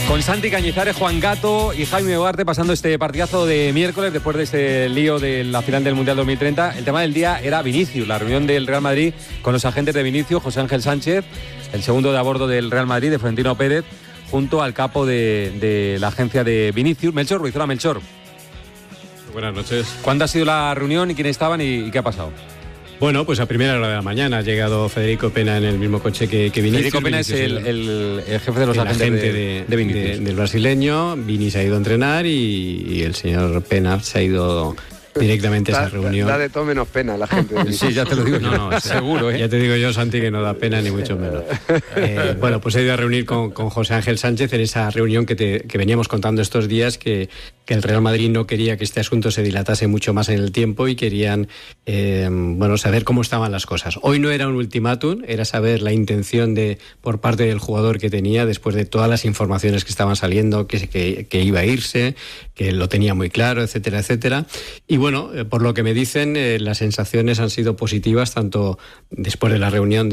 Con Santi Cañizares, Juan Gato y Jaime Ugarte pasando este partidazo de miércoles después de ese lío de la final del Mundial 2030. El tema del día era Vinicius, la reunión del Real Madrid con los agentes de Vinicius, José Ángel Sánchez, el segundo de a bordo del Real Madrid, de Florentino Pérez, junto al capo de la agencia de Vinicius, Melchor Ruiz. Hola, Melchor. Buenas noches. ¿Cuándo ha sido la reunión y quiénes estaban y qué ha pasado? Bueno, pues a primera hora de la mañana ha llegado Federico Pena en el mismo coche que Vinicius. Federico Pena es el jefe de los agentes de Vinicius. Del brasileño. Vini se ha ido a entrenar y el señor Pena se ha ido directamente a esa reunión. Da de todo menos pena la gente. Sí, ya te lo digo. No, seguro, ¿eh? Ya te digo yo, Santi, que no da pena ni mucho menos. Bueno, pues he ido a reunir con José Ángel Sánchez en esa reunión que veníamos contando estos días, que el Real Madrid no quería que este asunto se dilatase mucho más en el tiempo y querían saber cómo estaban las cosas. Hoy no era un ultimátum, era saber la intención por parte del jugador que tenía después de todas las informaciones que estaban saliendo, que iba a irse, que lo tenía muy claro, etcétera, etcétera. Y bueno, por lo que me dicen, las sensaciones han sido positivas, tanto después de la reunión,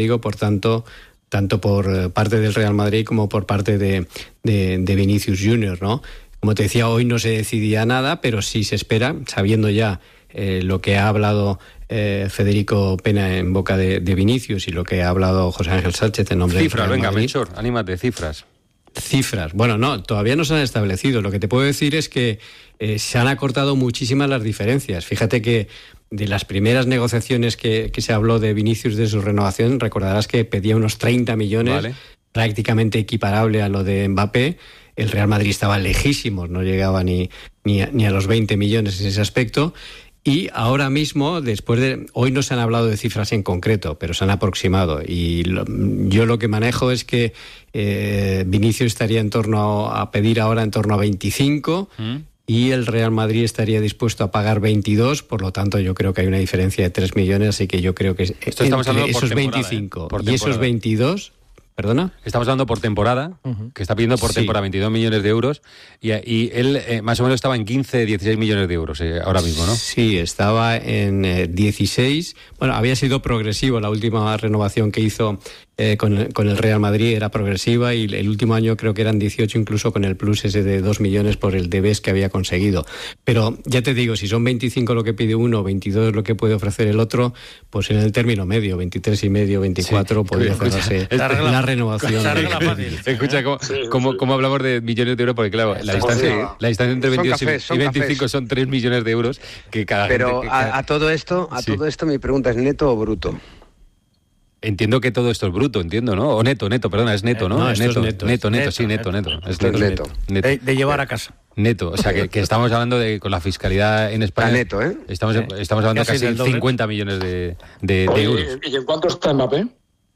tanto por parte del Real Madrid como por parte de Vinicius Junior, ¿no? Como te decía, hoy no se decidía nada, pero sí se espera, sabiendo ya lo que ha hablado Federico Pena en boca de Vinicius y lo que ha hablado José Ángel Sánchez en nombre del Real Madrid. Cifras, venga, Melchor, anímate, cifras. Cifras. Bueno, no, todavía no se han establecido. Lo que te puedo decir es que se han acortado muchísimas las diferencias. Fíjate que de las primeras negociaciones que se habló de Vinicius de su renovación, recordarás que pedía unos 30 millones, vale, prácticamente equiparable a lo de Mbappé. El Real Madrid estaba lejísimos, no llegaba ni a los 20 millones en ese aspecto. Y ahora mismo, hoy no se han hablado de cifras en concreto, pero se han aproximado. Y yo lo que manejo es que Vinicius estaría a pedir ahora en torno a 25 y el Real Madrid estaría dispuesto a pagar 22. Por lo tanto, yo creo que hay una diferencia de 3 millones, así que yo creo que entre esos 25 y esos 22... ¿Perdona? Estamos hablando por temporada, que está pidiendo por temporada 22 millones de euros y él más o menos estaba en 15, 16 millones de euros ahora mismo, ¿no? Sí, estaba en 16. Bueno, había sido progresivo. La última renovación que hizo con el Real Madrid era progresiva y el último año creo que eran 18, incluso con el plus ese de 2 millones por el DBs que había conseguido. Pero ya te digo, si son 25 lo que pide uno, 22 lo que puede ofrecer el otro, pues en el término medio, 23 y medio, 24, sí, podría cerrarse la renovación. Escucha, ¿cómo hablamos de millones de euros? Porque claro, la distancia entre 22 y 25 son 3 millones de euros que cada Pero gente... a todo esto mi pregunta es ¿neto o bruto? Entiendo que todo esto es bruto, entiendo, ¿no? O neto, perdona, es neto, ¿no? No, es neto. Neto. Es neto. De llevar a casa. Neto, o sea que estamos hablando de con la fiscalidad en España. Neto, ¿eh? Estamos hablando de casi 50 millones de euros. ¿Y en cuánto está Mbappé?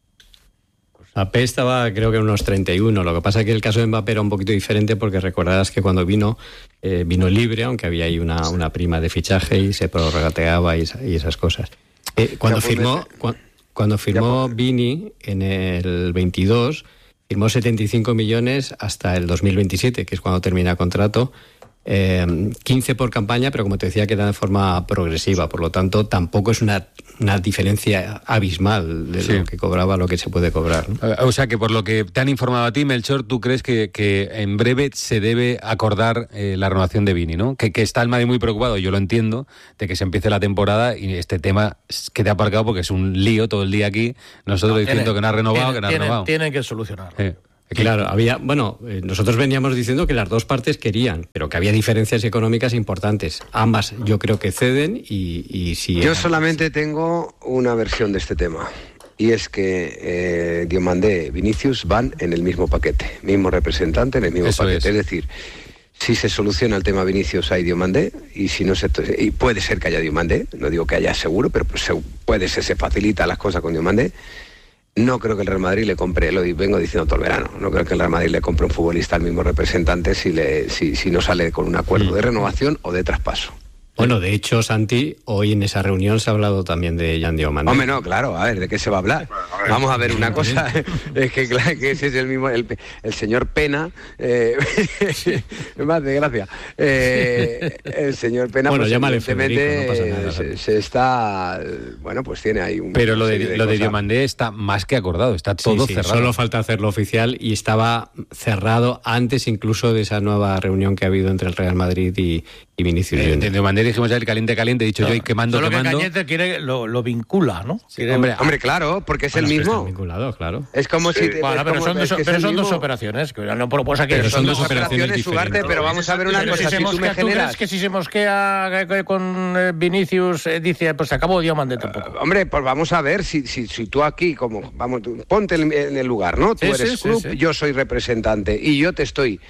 Mbappé estaba creo que en unos 31. Lo que pasa es que el caso de Mbappé era un poquito diferente porque recordarás que cuando vino libre, aunque había ahí una prima de fichaje y se prorrateaba y esas cosas. Cuando firmó Vini en el 22, firmó 75 millones hasta el 2027, que es cuando termina el contrato. 15 por campaña, pero como te decía, queda de forma progresiva. Por lo tanto, tampoco es una diferencia abismal de lo que cobraba a lo que se puede cobrar, ¿no? O sea que por lo que te han informado a ti, Melchor, tú crees que en breve se debe acordar la renovación de Vini, ¿no? Que está el Madrid muy preocupado, yo lo entiendo, de que se empiece la temporada y este tema quede aparcado porque es un lío todo el día aquí, nosotros diciendo que no ha renovado, Tienen que solucionarlo. Claro, nosotros veníamos diciendo que las dos partes querían, pero que había diferencias económicas importantes. Ambas yo creo que ceden y si... Yo solamente tengo una versión de este tema, y es que Diomandé y Vinicius van en el mismo paquete, mismo representante en el mismo paquete. Es decir, si se soluciona el tema Vinicius hay Diomandé, y si no y puede ser que haya Diomandé, no digo que haya seguro, pero se facilita las cosas con Diomandé. No creo que el Real Madrid le compre, lo vengo diciendo todo el verano, no creo que el Real Madrid le compre un futbolista al mismo representante si no sale con un acuerdo de renovación o de traspaso. Bueno, de hecho, Santi, hoy en esa reunión se ha hablado también de Jan Diomandé. Hombre, no, claro, a ver, ¿de qué se va a hablar? Vamos a ver una cosa, es que claro que ese es el mismo, el señor Pena, más de gracia, el señor Pena, bueno, pues llámale Federico, no pasa nada, se está, bueno, pues tiene ahí un... Pero lo de Diomandé está más que acordado, está todo cerrado. Solo falta hacerlo oficial y estaba cerrado antes incluso de esa nueva reunión que ha habido entre el Real Madrid y Vinicius Junior. De Diomandé dijimos ya el caliente, he dicho yo, y quemando. Solo que Cañete quiere, lo vincula, ¿no? Quiere, hombre, claro, porque es el mismo. Está vinculado, claro. Es como si... Bueno, pero son dos operaciones. Que no propones aquí. Pero son dos operaciones Ugarte, pero vamos a ver una cosa. Si tú me generas... ¿Crees que si se mosquea con Vinicius dice, pues se acabó Diomandé tampoco? Hombre, pues vamos a ver si tú aquí, ponte en el lugar, ¿no? Tú eres club, yo soy representante y yo te estoy...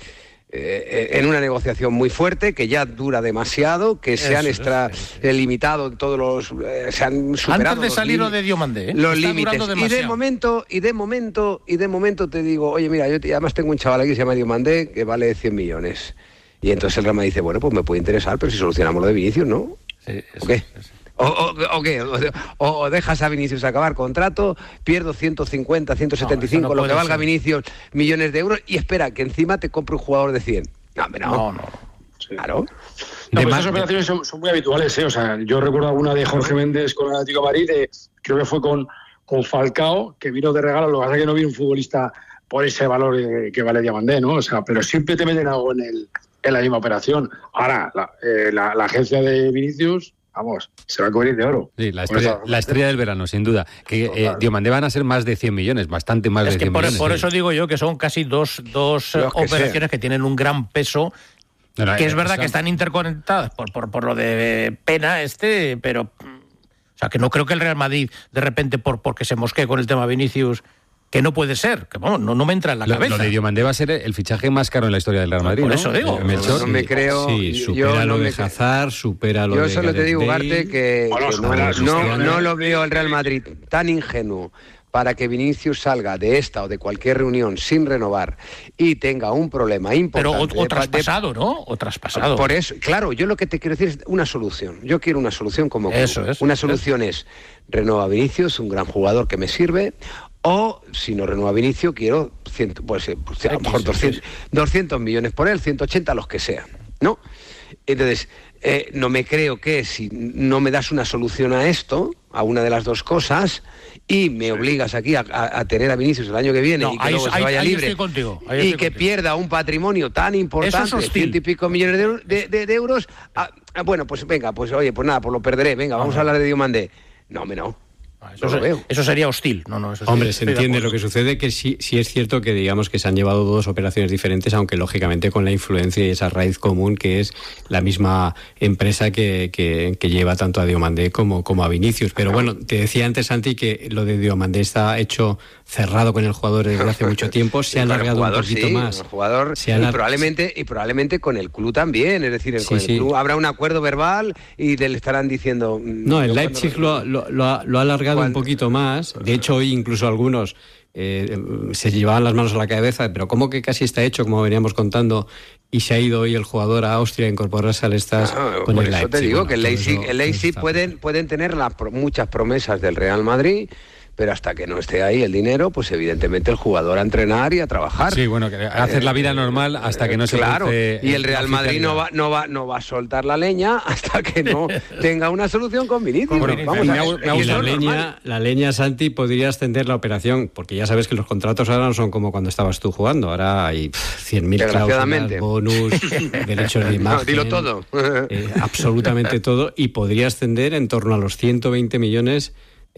en una negociación muy fuerte que ya dura demasiado, que se han limitado todos los se han superado antes de salir lo de Diomandé, los límites y de momento te digo, oye, mira, yo además tengo un chaval aquí que se llama Diomandé que vale 100 millones y entonces el Real Madrid dice, bueno, pues me puede interesar, pero si solucionamos lo de Vinicius, ¿no? Sí, ¿o qué? ¿O qué? O dejas a Vinicius acabar contrato, pierdo 150, 175, lo que valga Vinicius, millones de euros, y espera, que encima te compre un jugador de 100. No. Sí. Claro. No, pues esas operaciones son muy habituales, ¿eh? O sea, yo recuerdo alguna de Jorge Méndez con el Atlético de Madrid, creo que fue con Falcao, que vino de regalo, lo que pasa es que no vino un futbolista por ese valor que vale Diomandé, ¿no? O sea, pero siempre te meten algo en la misma operación. Ahora, la agencia de Vinicius... Vamos, se va a cubrir de oro. Sí, la estrella del verano, sin duda. Que Diomandé van a ser más de 100 millones, bastante más de 100 millones. Por eso digo yo que son casi dos operaciones que tienen un gran peso, que es verdad que están interconectadas por lo de Pena, pero... O sea, que no creo que el Real Madrid, de repente, porque se mosquee con el tema Vinicius... Que no puede ser, que bueno, no me entra en la cabeza. Lo de Diomandé va a ser el fichaje más caro en la historia del Real Madrid. Por eso digo. No me creo. Sí, supera lo de Hazard, supera lo de... Yo solo te digo, Ugarte, que no lo veo el Real Madrid tan ingenuo para que Vinicius salga de esta o de cualquier reunión sin renovar y tenga un problema importante. Pero o traspasado, ¿no? O traspasado. Por eso, claro, yo lo que te quiero decir es una solución. Yo quiero una solución como eso es. Una solución es renueva Vinicius, un gran jugador que me sirve. O, si no renueva Vinicius, quiero a lo mejor 200 millones por él, 180, los que sean, ¿no? Entonces, no me creo que si no me das una solución a esto, a una de las dos cosas, y me obligas aquí a tener a Vinicius el año que viene y que luego se vaya libre y que pierda un patrimonio tan importante, 100 y pico millones de euros, bueno, pues venga, pues oye, pues nada, pues lo perderé, venga, vamos a hablar de Diomandé. No. Eso sería hostil. Hombre, se entiende. Lo que sucede que sí es cierto que digamos que se han llevado dos operaciones diferentes, aunque lógicamente con la influencia y esa raíz común que es la misma empresa que lleva tanto a Diomandé como a Vinicius. Pero bueno, te decía antes, Santi, que lo de Diomandé está hecho cerrado con el jugador desde hace mucho tiempo, se ha alargado un poquito más. El jugador, y probablemente con el club también, es decir, con el club habrá un acuerdo verbal y le estarán diciendo... No, el Leipzig lo ha alargado un poquito más. De hecho, hoy incluso algunos se llevaban las manos a la cabeza, pero ¿cómo que casi está hecho, como veníamos contando, y se ha ido hoy el jugador a Austria a incorporarse al Stars con el Leipzig? Por eso te digo que el Leipzig pueden tener muchas promesas del Real Madrid, pero hasta que no esté ahí el dinero, pues evidentemente el jugador a entrenar y a trabajar. Sí, bueno, a hacer la vida normal hasta que no se produce. Y el Real Madrid no va a soltar la leña hasta que no tenga una solución con Vinicius. La leña, Santi, podría extender la operación, porque ya sabes que los contratos ahora no son como cuando estabas tú jugando. Ahora hay 100.000 cláusulas, bonus, derechos de imagen. No, dilo todo. Absolutamente todo. Y podría extender en torno a los 120 millones...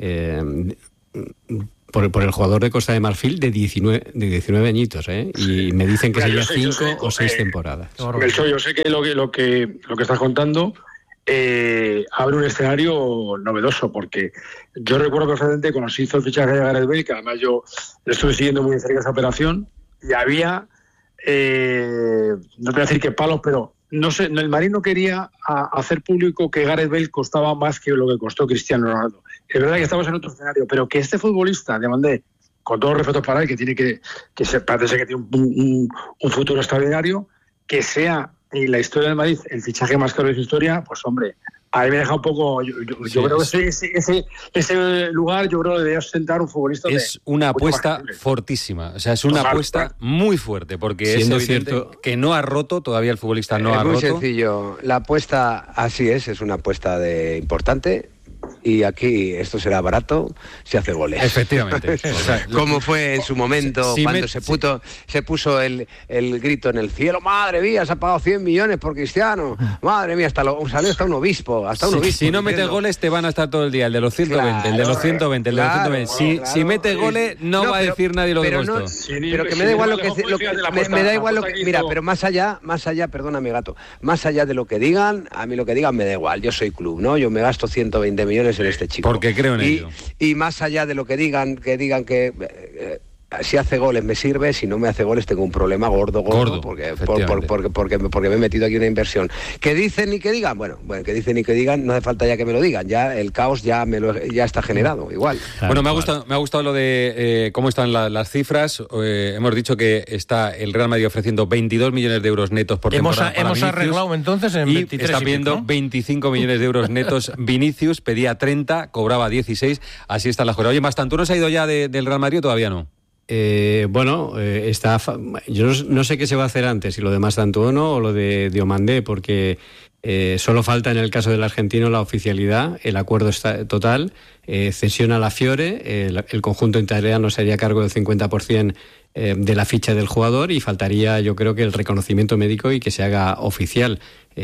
por el jugador de Costa de Marfil de 19 añitos, y me dicen que sería 5 o 6 temporadas. Melchor, yo sé que lo que estás contando abre un escenario novedoso, porque yo recuerdo perfectamente cuando se hizo el fichaje de Gareth Bale, que además yo estuve siguiendo muy de cerca esa operación, y había, no te voy a decir qué palos, pero no sé, el Madrid no quería hacer público que Gareth Bale costaba más que lo que costó Cristiano Ronaldo. Es verdad que estamos en otro escenario, pero que este futbolista, Diomandé, con todos los respetos para él, que tiene que parece que tiene un futuro extraordinario, que sea en la historia del Madrid, el fichaje más caro de su historia, pues hombre, a mí me deja un poco. Yo creo que ese lugar, yo creo que debería sentar un futbolista. Es una apuesta fortísima. O sea, es una apuesta muy fuerte, porque siendo es cierto que no ha roto, todavía el futbolista no ha roto. Es muy sencillo. La apuesta, así es una apuesta importante. Y aquí esto será barato si hace goles. Efectivamente. O sea, como fue en su momento cuando se puso el grito en el cielo, madre mía, se ha pagado 100 millones por Cristiano, madre mía, salió hasta un obispo. Si no metes goles te van a estar todo el día, el de los 120, el de los 120, el de los 120. Si metes goles no va a decir nadie lo que costó. Pero que me da igual lo que me da igual lo que mira, pero más allá, perdóname gato, más allá de lo que digan, a mí lo que digan me da igual, yo soy club, ¿no? Yo me gasto 120 millones en este chico. Porque creo en ello. Y más allá de lo que digan que si hace goles me sirve, si no me hace goles tengo un problema gordo porque me he metido aquí una inversión. Que dicen y que digan, bueno, que dicen y que digan, no hace falta ya que me lo digan, ya el caos ya está generado, igual. Bueno, me ha gustado lo de cómo están las cifras. Hemos dicho que está el Real Madrid ofreciendo 22 millones de euros netos por temporada. Hemos arreglado entonces en 23 está pidiendo, ¿no? 25 millones de euros netos Vinicius, pedía 30, cobraba 16, así está la jugada. Oye, Mastantuono se ha ido ya del Real Madrid o todavía no? Yo no sé qué se va a hacer antes, si lo de Mastantuono o lo de Diomandé, porque solo falta en el caso del argentino la oficialidad, el acuerdo está total, cesión a la Fiore, el conjunto italiano se haría cargo del 50% de la ficha del jugador y faltaría, yo creo, que el reconocimiento médico y que se haga oficial.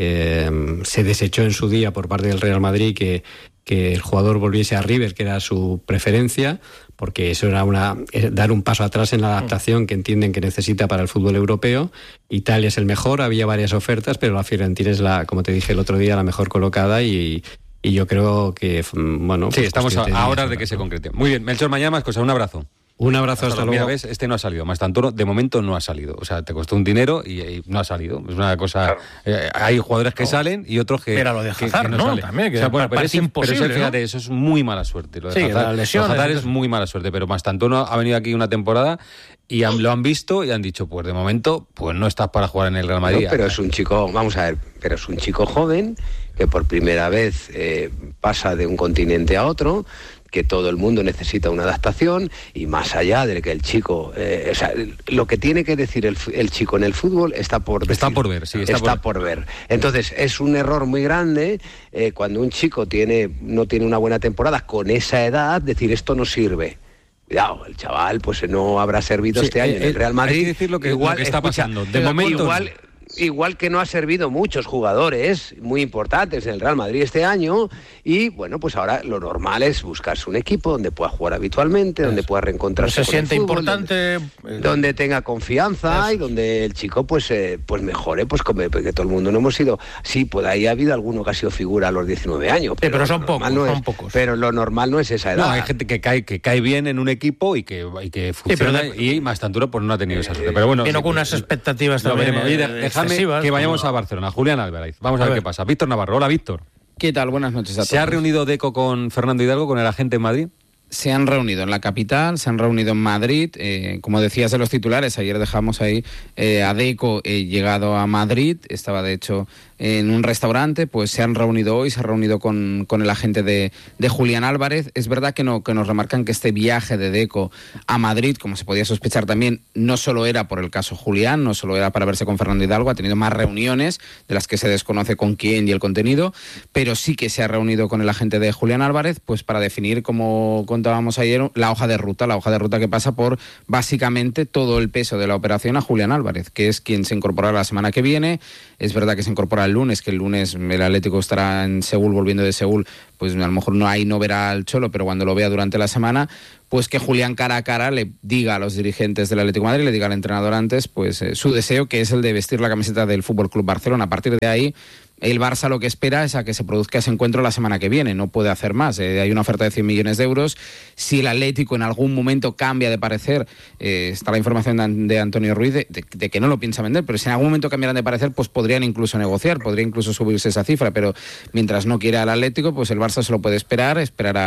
Se desechó en su día por parte del Real Madrid que el jugador volviese a River, que era su preferencia, porque eso era dar un paso atrás en la adaptación que entienden que necesita para el fútbol europeo. Italia es el mejor, había varias ofertas, pero la Fiorentina es como te dije el otro día, la mejor colocada y yo creo que, bueno... Sí, estamos a horas de que se concrete. Muy bien, Melchor, mañana más cosas, un abrazo. Un abrazo, hasta luego. Mira, ves, este no ha salido. Mastantuono, de momento no ha salido. O sea, te costó un dinero y no ha salido. Es una cosa... Claro. Hay jugadores que salen y otros que... Pero lo de Hazard, ¿no? También, que parece imposible, pero fíjate, eso es muy mala suerte. Lo de Hazard, la lesión, Hazard es muy mala suerte, pero Mastantuono ha venido aquí una temporada y lo han visto y han dicho, pues de momento, pues no estás para jugar en el Real Madrid. No, pero es un chico, vamos a ver, pero es un chico joven que por primera vez pasa de un continente a otro, que todo el mundo necesita una adaptación y más allá de que el chico, o sea, lo que tiene que decir el chico en el fútbol está por decir. Está por ver, sí. Está por ver. Entonces, es un error muy grande cuando un chico no tiene una buena temporada con esa edad, decir esto no sirve. Cuidado, el chaval pues no habrá servido este año en el Real Madrid. Hay que decir lo que está pasando. De momento... Igual que no ha servido muchos jugadores muy importantes en el Real Madrid este año y bueno, pues ahora lo normal es buscarse un equipo donde pueda jugar habitualmente, donde pueda reencontrarse se siente fútbol, importante, donde tenga confianza y donde el chico pues mejore, pues porque todo el mundo no hemos sido, sí, pues ahí ha habido alguno que ha sido figura a los 19 años, pero son pocos. Pero lo normal no es esa edad. No, hay gente que cae bien en un equipo y que funciona, y Mastantuono pues no ha tenido esa suerte, pero bueno, vino con unas expectativas también. Déjame que vayamos a Barcelona. Julián Álvarez. Vamos a ver qué pasa. Víctor Navarro. Hola, Víctor. ¿Qué tal? Buenas noches a todos. ¿Se ha reunido Deco con Fernando Hidalgo, con el agente en Madrid? Se han reunido en la capital, se han reunido en Madrid. Como decías en los titulares, ayer dejamos ahí a Deco llegado a Madrid. Estaba, de hecho, en un restaurante. Pues se han reunido hoy, se ha reunido con el agente de Julián Álvarez. Es verdad que nos remarcan que este viaje de Deco a Madrid, como se podía sospechar también, no solo era por el caso Julián, no solo era para verse con Fernando Hidalgo, ha tenido más reuniones de las que se desconoce con quién y el contenido, pero sí que se ha reunido con el agente de Julián Álvarez pues para definir, como contábamos ayer, la hoja de ruta que pasa por básicamente todo el peso de la operación a Julián Álvarez, que es quien se incorporará la semana que viene. Es verdad que se incorpora el lunes, que el lunes el Atlético estará en Seúl, volviendo de Seúl, pues a lo mejor no verá al Cholo, pero cuando lo vea durante la semana, pues que Julián cara a cara le diga a los dirigentes del Atlético de Madrid, le diga al entrenador antes, pues su deseo, que es el de vestir la camiseta del Fútbol Club Barcelona. A partir de ahí, el Barça lo que espera es a que se produzca ese encuentro la semana que viene, no puede hacer más. Hay una oferta de 100 millones de euros. Si el Atlético en algún momento cambia de parecer, está la información de Antonio Ruiz de que no lo piensa vender, pero si en algún momento cambiaran de parecer, pues podrían incluso negociar, podría incluso subirse esa cifra, pero mientras no quiera al Atlético, pues el Barça se lo puede esperar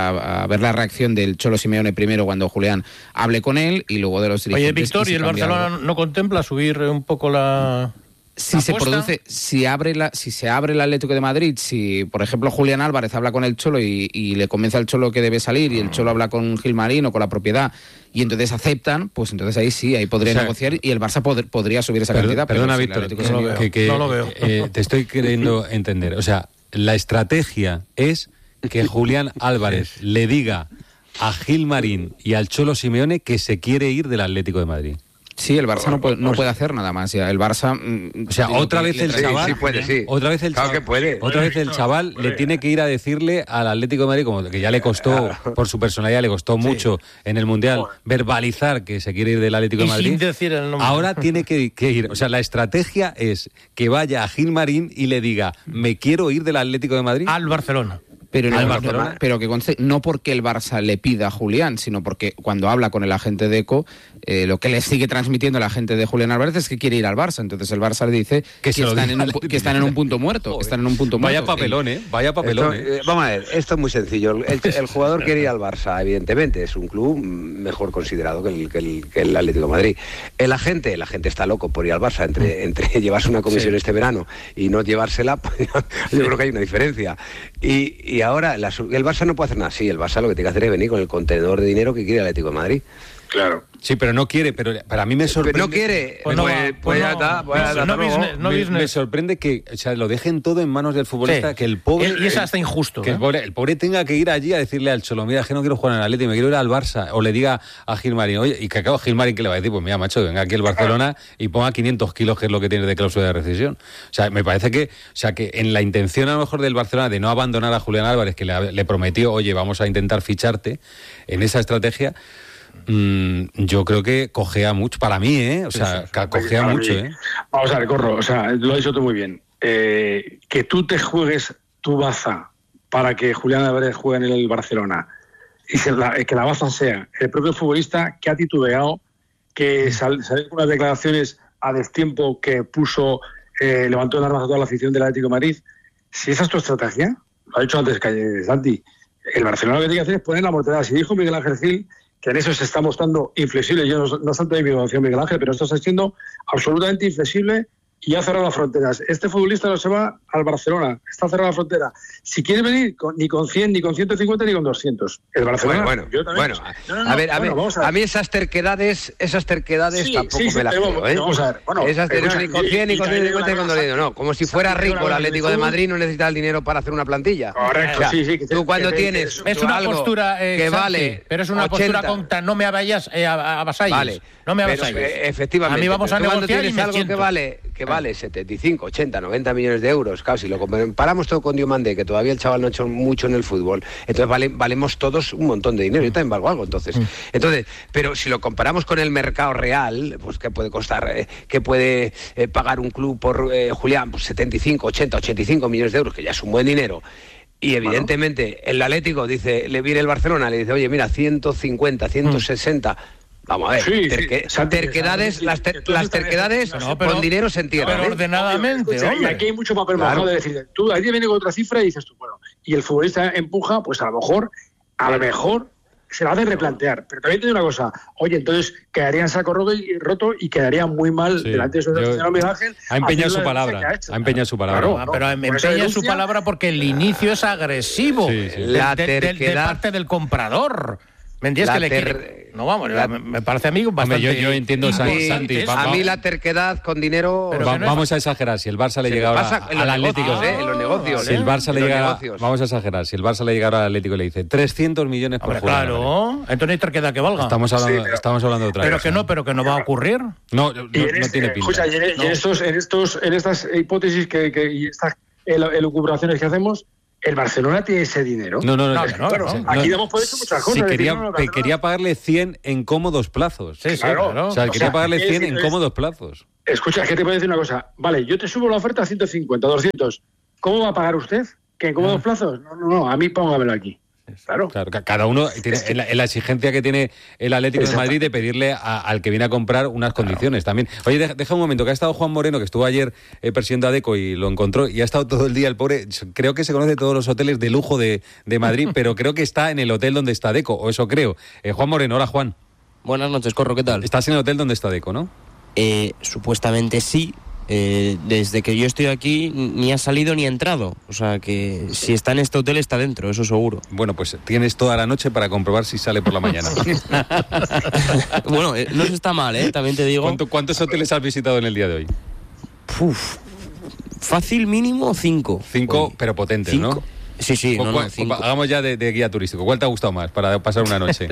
a ver la reacción del Cholo Simeone primero cuando Julián hable con él y luego de los dirigentes. Oye, Víctor, ¿y el Barcelona no contempla subir un poco la Si se abre el Atlético de Madrid, si por ejemplo Julián Álvarez habla con el Cholo y le convence al Cholo que debe salir y el Cholo habla con Gilmarín o con la propiedad y entonces aceptan, pues entonces ahí podría negociar y el Barça podría subir esa cantidad. Perdona, Víctor, no lo veo. Te estoy queriendo entender. O sea, la estrategia es que Julián Álvarez le diga a Gilmarín y al Cholo Simeone que se quiere ir del Atlético de Madrid. Sí, el Barça no puede hacer nada más. El Barça, o sea, otra vez el chaval, sí puede, sí. Otra vez el chaval, otra vez el chaval le tiene que ir a decirle al Atlético de Madrid, como que ya le costó por su personalidad, le costó mucho en el Mundial verbalizar que se quiere ir del Atlético de Madrid. Sin decir el nombre. Ahora tiene que ir, o sea, la estrategia es que vaya a Gilmarín y le diga, me quiero ir del Atlético de Madrid al Barcelona. Pero que conste, no porque el Barça le pida a Julián, sino porque cuando habla con el agente de Deco, lo que le sigue transmitiendo el agente de Julián Álvarez es que quiere ir al Barça. Entonces el Barça le dice que están en un punto muerto. Vaya papelón, Vaya papelón. Vamos a ver, esto es muy sencillo. El jugador quiere ir al Barça, evidentemente. Es un club mejor considerado que el Atlético de Madrid. El agente está loco por ir al Barça. Entre llevarse una comisión este verano y no llevársela, pues, yo creo que hay una diferencia. Y ahora el Barça no puede hacer nada. Sí, el Barça lo que tiene que hacer es venir con el contenedor de dinero que quiere el Atlético de Madrid. Claro. Sí, pero no quiere, pero para mí me sorprende. No quiere. Me sorprende que, o sea, lo dejen todo en manos del futbolista, que el pobre... Y eso hasta injusto. Que el pobre tenga que ir allí a decirle al Cholo, mira, que no quiero jugar en el Atlético, me quiero ir al Barça. O le diga a Gilmarín, oye, y que acaba Gilmarín, que le va a decir, pues mira, macho, venga aquí el Barcelona y ponga 500 kilos, que es lo que tiene de cláusula de rescisión. O sea, me parece que en la intención a lo mejor del Barcelona de no abandonar a Julián Álvarez, que le prometió, oye, vamos a intentar ficharte, en esa estrategia... yo creo que cojea mucho, para mí, o sea, cojea mucho, Vamos a ver, Corro, o sea, lo has dicho tú muy bien. Que tú te juegues tu baza para que Julián Álvarez juegue en el Barcelona y que la baza sea el propio futbolista que ha titubeado, que salió con unas declaraciones a destiempo que levantó en armas a toda la afición del Atlético de Madrid. Si esa es tu estrategia, lo ha dicho antes Santi, el Barcelona lo que tiene que hacer es poner la mortera. Si dijo Miguel Ángel Gil que en eso se está mostrando inflexible. Yo no salto de mi evaluación, Miguel Ángel, pero esto está siendo absolutamente inflexible y ha cerrado las fronteras. Este futbolista no se va al Barcelona, está cerrada la frontera. Si quiere venir, ni con 100, ni con 150, ni con 200. El Barcelona... Bueno, a mí esas terquedades tampoco me las creo, Vamos a ver, ni con 100, ni con 150, ni con 200. No, como si fuera rico el Atlético de Madrid, no necesita el dinero para hacer una plantilla. Correcto, o sea, sí. Tú cuando tienes es una postura que vale, pero es una 80, postura no me avasalles. Vale, no me avasalles. Efectivamente. A mí vamos a negociar cuando tienes algo que vale 75, 80, 90 millones de euros, claro, si lo comparamos todo con Diomandé, que todavía el chaval no ha hecho mucho en el fútbol, entonces valemos todos un montón de dinero. Yo también valgo algo, entonces, pero si lo comparamos con el mercado real, pues ¿qué puede costar? ¿Qué puede pagar un club por Julián? Pues 75, 80, 85 millones de euros, que ya es un buen dinero. Y evidentemente el Atlético le viene el Barcelona, le dice, oye, mira, 150, 160... Vamos a ver, terquedades, las terquedades con dinero se entienden. Pero ordenadamente, y aquí hay mucho papel mojado de decir, tú ahí viene con otra cifra y dices tú, bueno, y el futbolista empuja, pues a lo mejor se la hace replantear. Pero también te digo una cosa, oye, entonces quedaría en saco roto y quedaría muy mal delante de su señor Miguel Ángel. Ha empeñado su palabra. Claro, pero empeña su palabra porque el inicio es agresivo de parte del comprador. ¿Me entiendes? No, vamos, me parece a mí bastante... Hombre, yo entiendo, Santi. A mí la terquedad con dinero... Vamos a exagerar, si el Barça le llega ahora al Atlético... en los negocios. Si el Barça le llega... Vamos a exagerar, si el Barça le llega ahora al Atlético y le dice 300 millones por jugador. Claro, entonces no hay terquedad que valga. Estamos hablando de otra cosa. Pero que no va a ocurrir. No tiene pinta. Escucha, en estas hipótesis y estas elucubraciones que hacemos... ¿El Barcelona tiene ese dinero? No. Aquí damos por hecho muchas cosas. Quería pagarle 100 en cómodos plazos. Sí, claro. O sea, quería pagarle 100 en cómodos plazos. Escucha, que te voy a decir una cosa. Vale, yo te subo la oferta a 150, 200. ¿Cómo va a pagar usted? ¿Que en cómodos plazos? No, a mí póngamelo aquí. Claro, cada uno tiene la exigencia que tiene el Atlético de Madrid de pedirle al que viene a comprar unas condiciones también. Oye, deja un momento, que ha estado Juan Moreno, que estuvo ayer presidiendo a Deco y lo encontró, y ha estado todo el día el pobre. Creo que se conoce todos los hoteles de lujo de Madrid, pero creo que está en el hotel donde está Deco, o eso creo. Juan Moreno, hola Juan. Buenas noches, Corro, ¿qué tal? Estás en el hotel donde está Deco, ¿no? Supuestamente sí, desde que yo estoy aquí ni ha salido ni ha entrado. O sea que si está en este hotel está dentro, eso seguro. Bueno, pues tienes toda la noche para comprobar si sale por la mañana. Bueno, no se está mal, también te digo. ¿Cuántos hoteles has visitado en el día de hoy? Fácil mínimo 5. 5, pero potentes, 5. ¿No? Sí, 5. Hagamos ya de guía turístico. ¿Cuál te ha gustado más para pasar una noche?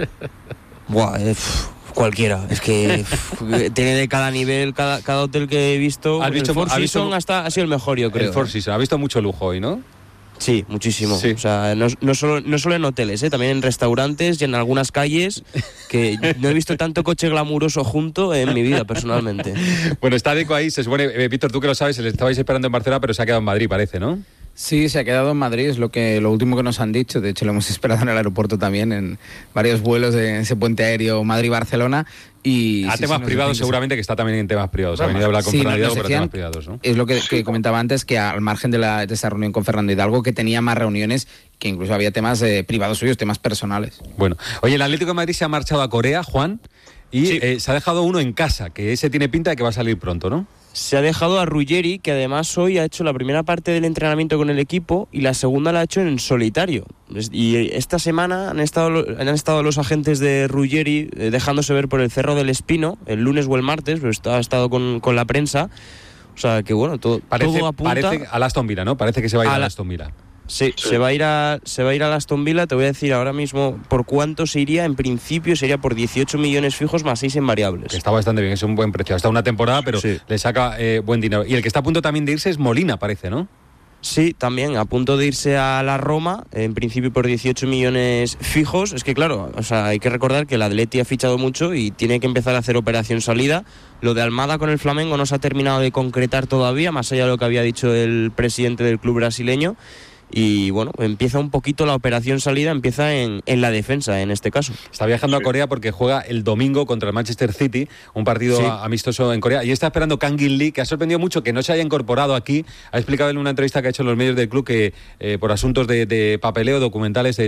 Cualquiera, es que tiene de cada nivel, cada hotel que he visto. El Four Seasons ha sido el mejor, yo creo. El Four Seasons, ha visto mucho lujo hoy, ¿no? Sí, muchísimo. Sí. O sea, no solo en hoteles, también en restaurantes y en algunas calles, que no he visto tanto coche glamuroso junto en mi vida, personalmente. Bueno, está Deco ahí, se supone, Víctor, tú que lo sabes, le estabais esperando en Barcelona, pero se ha quedado en Madrid, parece, ¿no? Sí, se ha quedado en Madrid, es lo último que nos han dicho. De hecho, lo hemos esperado en el aeropuerto también, en varios vuelos de ese puente aéreo Madrid-Barcelona. Y temas privados, seguramente que está también en temas privados. Ha venido a hablar con Fernando Hidalgo, pero temas privados, ¿no? Es lo que comentaba antes, que al margen de esa reunión con Fernando Hidalgo, que tenía más reuniones, que incluso había temas privados suyos, temas personales. Bueno, oye, el Atlético de Madrid se ha marchado a Corea, Juan, y se ha dejado uno en casa, que ese tiene pinta de que va a salir pronto, ¿no? Se ha dejado a Ruggeri, que además hoy ha hecho la primera parte del entrenamiento con el equipo y la segunda la ha hecho en solitario. Y esta semana han estado los agentes de Ruggeri dejándose ver por el Cerro del Espino, el lunes o el martes, pero ha estado con la prensa. O sea que bueno, todo apunta... Parece al Aston Villa, ¿no? Parece que se va a ir al Aston Villa. Sí, se va a ir al Aston Villa. Te voy a decir ahora mismo por cuánto se iría. En principio sería por 18 millones fijos más 6 en variables. Que está bastante bien, es un buen precio. Está una temporada, pero le saca buen dinero. Y el que está a punto también de irse es Molina, parece, ¿no? Sí, también a punto de irse a la Roma, en principio por 18 millones fijos. Es que claro, o sea, hay que recordar que el Atleti ha fichado mucho y tiene que empezar a hacer operación salida. Lo de Almada con el Flamengo no se ha terminado de concretar todavía, más allá de lo que había dicho el presidente del club brasileño. Y bueno, empieza un poquito la operación salida, empieza en la defensa en este caso. Está viajando a Corea porque juega el domingo contra el Manchester City, un partido amistoso en Corea, y está esperando Kang In Lee, que ha sorprendido mucho que no se haya incorporado aquí. Ha explicado en una entrevista que ha hecho en los medios del club que por asuntos de papeleo, documentales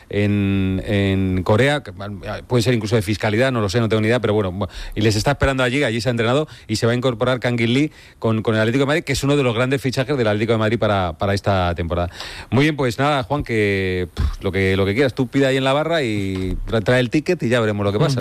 en Corea, que puede ser incluso de fiscalidad, no lo sé, no tengo ni idea, pero bueno, y les está esperando allí se ha entrenado y se va a incorporar Kang In Lee con el Atlético de Madrid, que es uno de los grandes fichajes del Atlético de Madrid para esta temporada. Muy bien, pues nada, Juan, que lo que quieras, tú pide ahí en la barra y trae el ticket y ya veremos lo que pasa,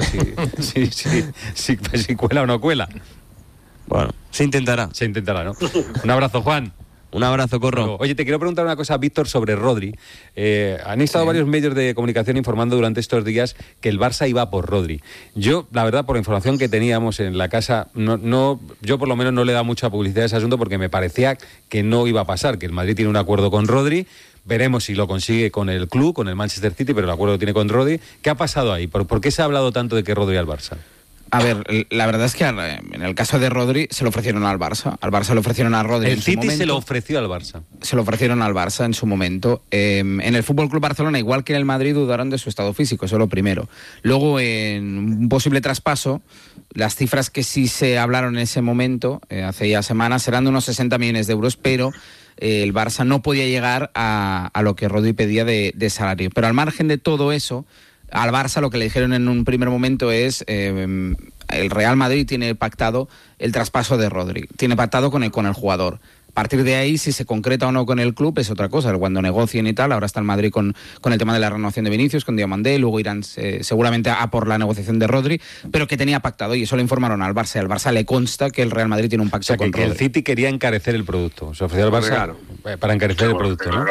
si cuela o no cuela. Bueno, se intentará. Se intentará, ¿no? Un abrazo, Juan. Un abrazo, Corro. Oye, te quiero preguntar una cosa, Víctor, sobre Rodri. Han estado varios medios de comunicación informando durante estos días que el Barça iba por Rodri. Yo, la verdad, por la información que teníamos en la casa, yo por lo menos no le he dado mucha publicidad a ese asunto porque me parecía que no iba a pasar, que el Madrid tiene un acuerdo con Rodri. Veremos si lo consigue con el club, con el Manchester City, pero el acuerdo lo tiene con Rodri. ¿Qué ha pasado ahí? ¿Por qué se ha hablado tanto de que Rodri al Barça? A ver, la verdad es que en el caso de Rodri se lo ofrecieron al Barça. Al Barça le ofrecieron a Rodri en su momento. El City se lo ofreció al Barça. Se lo ofrecieron al Barça en su momento. En el Fútbol Club Barcelona, igual que en el Madrid, dudaron de su estado físico, eso lo primero. Luego, en un posible traspaso, las cifras que sí se hablaron en ese momento, hace ya semanas, eran de unos 60 millones de euros, pero el Barça no podía llegar a lo que Rodri pedía de salario. Pero al margen de todo eso, al Barça lo que le dijeron en un primer momento es el Real Madrid tiene pactado el traspaso de Rodri, tiene pactado con el jugador. A partir de ahí, si se concreta o no con el club es otra cosa, cuando negocien y tal. Ahora está el Madrid con el tema de la renovación de Vinicius, con Diomandé, luego irán seguramente a por la negociación de Rodri, pero que tenía pactado, y eso lo informaron al Barça. Al Barça le consta que el Real Madrid tiene un pacto con Rodri. El City quería encarecer el producto, se ofreció al Barça para encarecer el producto, ¿no?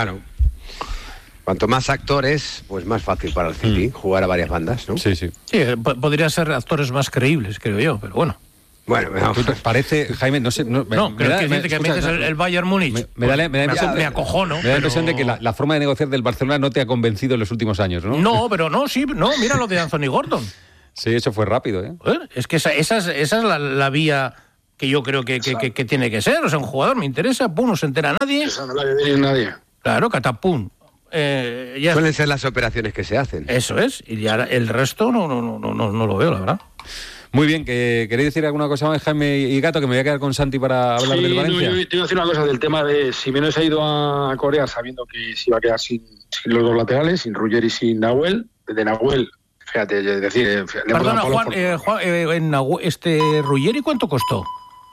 Cuanto más actores, pues más fácil para el City jugar a varias bandas, ¿no? Sí, podrían ser actores más creíbles, creo yo, pero bueno. Bueno, parece, Jaime, no sé... creo que metes el Bayern Múnich. Me acojono. Me da la impresión de que la forma de negociar del Barcelona no te ha convencido en los últimos años, ¿no? No, mira lo de Anthony Gordon. Sí, eso fue rápido, ¿eh? Es que esa es la vía que yo creo que tiene que ser. O sea, un jugador me interesa, pum, no se entera nadie. Eso no la debe nadie. Claro, catapum. Suelen ser las operaciones que se hacen. Eso es, y ya el resto no lo veo, la verdad. Muy bien, ¿queréis decir alguna cosa más, Jaime y Gato, que me voy a quedar con Santi para hablar del Valencia? Yo te iba a decir una cosa del tema de Simeone se ha ido a Corea sabiendo que se iba a quedar sin los dos laterales, sin Ruggeri y sin Nahuel. De Nahuel, fíjate, Juan, Ruggeri, ¿cuánto costó?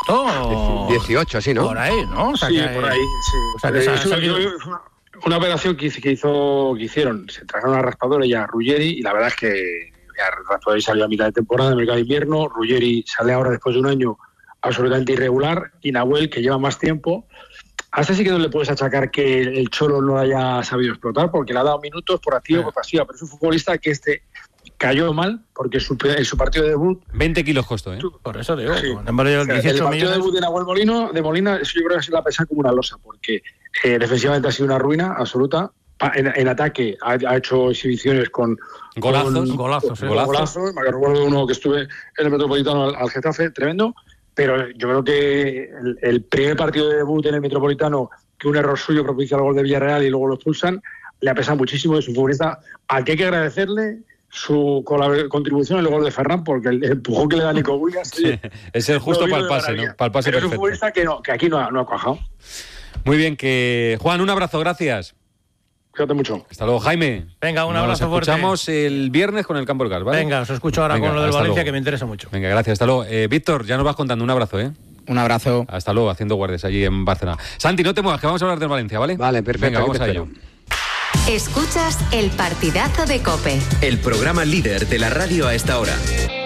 agosto. 18, así, ¿no? Por ahí, ¿no? O sea, sí, por ahí, sí. O sea, que una operación que hicieron, se trajeron a Raspadori y a Ruggeri, y la verdad es que Raspadori salió a mitad de temporada, de mercado de invierno, Ruggeri sale ahora después de un año absolutamente irregular, y Nahuel, que lleva más tiempo. Hasta sí que no le puedes achacar que el Cholo no haya sabido explotar, porque le ha dado minutos por activa o por pasiva, pero es un futbolista que cayó mal, porque en su partido de debut... 20 kilos costó, ¿eh? Por eso digo. Sí. El partido de debut de Nahuel Molina, eso yo creo que se la pesa como una losa, porque defensivamente ha sido una ruina absoluta. En ataque ha hecho exhibiciones con golazos. Me recuerdo uno que estuve en el Metropolitano al Getafe, tremendo. Pero yo creo que el primer partido de debut en el Metropolitano, que un error suyo propicia el gol de Villarreal y luego lo expulsan, le ha pesado muchísimo de su futbolista, al que hay que agradecerle su contribución en el gol de Ferran, porque el empujón que le da Nico Williams... Sí, es el justo para el pase, ¿no? Para el pase pero perfecto. Es un futbolista que aquí no ha cuajado. Muy bien, Juan, un abrazo, gracias. Cuídate mucho. Hasta luego, Jaime. Venga, un abrazo fuerte. Nos escuchamos el viernes con el Campo del Gas, ¿vale? Venga, os escucho ahora con lo del Valencia, que me interesa mucho. Venga, gracias, hasta luego. Víctor, ya nos vas contando, un abrazo, ¿eh? Un abrazo. Hasta luego, haciendo guardias allí en Barcelona. Santi, no te muevas, que vamos a hablar del Valencia, ¿vale? Vale, perfecto. Venga, vamos a ello. Escuchas el partidazo de COPE. El programa líder de la radio a esta hora.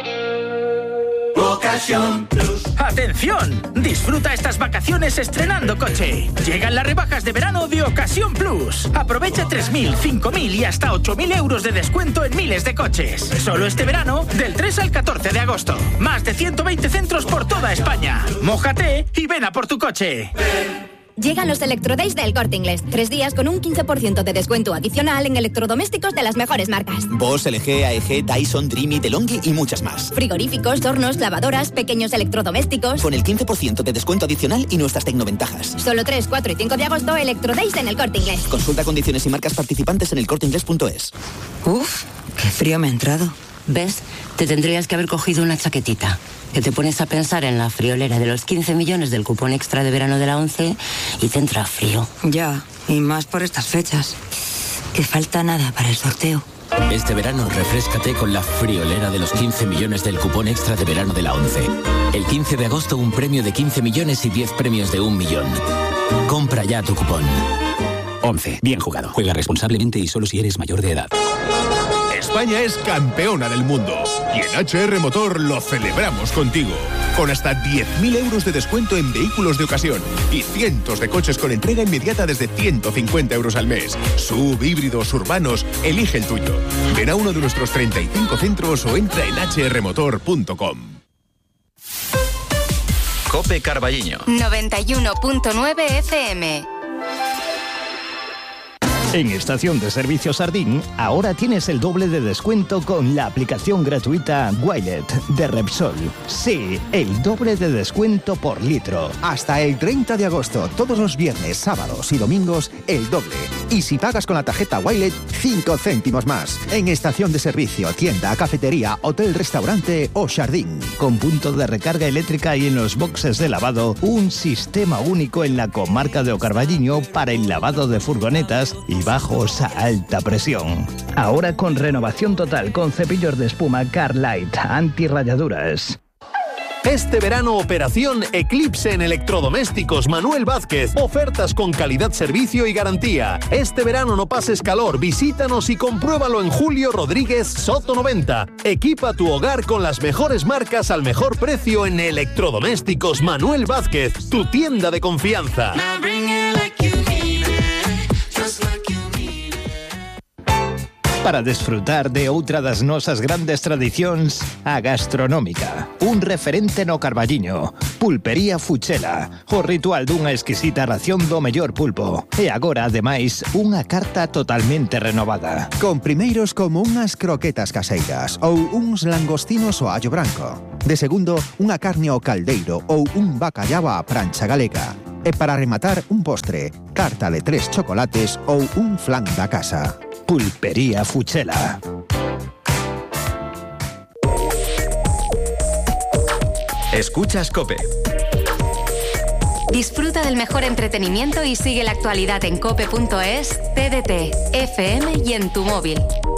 Ocasión Plus. ¡Atención! Disfruta estas vacaciones estrenando coche. Llegan las rebajas de verano de Ocasión Plus. Aprovecha 3.000, 5.000 y hasta 8.000 euros de descuento en miles de coches. Solo este verano, del 3 al 14 de agosto. Más de 120 centros por toda España. Mójate y ven a por tu coche. Llegan los Electrodays del Corte Inglés. 3 días con un 15% de descuento adicional en electrodomésticos de las mejores marcas. Bosch, LG, AEG, Dyson, Dreamy, DeLonghi y muchas más. Frigoríficos, hornos, lavadoras, pequeños electrodomésticos. Con el 15% de descuento adicional y nuestras tecnoventajas. Solo 3, 4 y 5 de agosto, Electrodays en el Corte Inglés. Consulta condiciones y marcas participantes en elcorteinglés.es. Uf, qué frío me ha entrado. ¿Ves? Te tendrías que haber cogido una chaquetita. Que te pones a pensar en la friolera de los 15 millones del cupón extra de verano de la ONCE y te entra frío. Ya, y más por estas fechas. Que falta nada para el sorteo. Este verano refréscate con la friolera de los 15 millones del cupón extra de verano de la ONCE. El 15 de agosto un premio de 15 millones y 10 premios de 1 millón. Compra ya tu cupón. ONCE. Bien jugado. Juega responsablemente y solo si eres mayor de edad. España es campeona del mundo y en HR Motor lo celebramos contigo. Con hasta 10.000 euros de descuento en vehículos de ocasión y cientos de coches con entrega inmediata desde 150 euros al mes. SUV, híbridos, urbanos, elige el tuyo. Ven a uno de nuestros 35 centros o entra en hrmotor.com. COPE Carballiño 91.9 FM. En Estación de Servicio Sardín, ahora tienes el doble de descuento con la aplicación gratuita Wilet de Repsol. Sí, el doble de descuento por litro. Hasta el 30 de agosto, todos los viernes, sábados y domingos, el doble. Y si pagas con la tarjeta Wilet, 5 céntimos más. En Estación de Servicio, tienda, cafetería, hotel, restaurante o jardín. Con punto de recarga eléctrica y en los boxes de lavado, un sistema único en la comarca de O Carballiño para el lavado de furgonetas y bajos a alta presión. Ahora con renovación total con cepillos de espuma Carlight antirrayaduras. Este verano, operación Eclipse en electrodomésticos Manuel Vázquez. Ofertas con calidad, servicio y garantía. Este verano no pases calor, visítanos y compruébalo en Julio Rodríguez Soto 90. Equipa tu hogar con las mejores marcas al mejor precio en electrodomésticos Manuel Vázquez, tu tienda de confianza. Para desfrutar de outra das nosas grandes tradicións, a gastronómica. Un referente no Carballiño. Pulpería Fuchela. O ritual dunha exquisita ración do mellor pulpo. E agora, ademais, unha carta totalmente renovada. Con primeiros como unhas croquetas caseiras ou uns langostinos ao allo branco. De segundo, unha carne ao caldeiro ou un bacallao á prancha galega. E para rematar, un postre, carta de 3 chocolates ou un flan da casa. Pulpería Fuchela. Escuchas COPE. Disfruta del mejor entretenimiento y sigue la actualidad en cope.es, TDT, FM y en tu móvil.